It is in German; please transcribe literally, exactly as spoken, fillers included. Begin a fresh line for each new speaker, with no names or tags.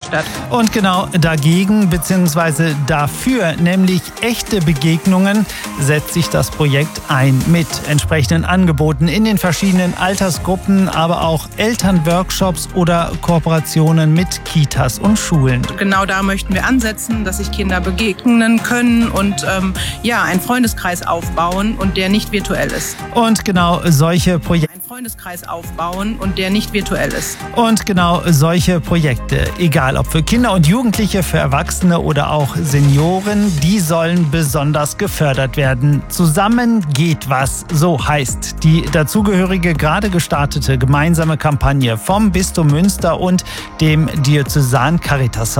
statt.
Und genau dagegen bzw. dafür, nämlich echte Begegnungen, setzt sich das Projekt ein mit entsprechenden Angeboten in den verschiedenen Altersgruppen, aber auch Elternworkshops oder Kooperationen mit Kitas und Schulen.
Genau da möchten wir ansetzen, dass sich Kinder begegnen können und ähm, ja, einen Freundeskreis aufbauen und der nicht virtuell ist.
Und genau solche Projekte.
Einen Freundeskreis aufbauen und der nicht virtuell ist.
Und genau solche Projekte, egal ob für Kinder und Jugendliche, für Erwachsene oder auch Senioren, die sollen besonders gefördert werden. Zusammen geht was, so heißt die dazugehörige, gerade gestartete gemeinsame Kampagne vom Bistum Münster und dem Diözesan Caritas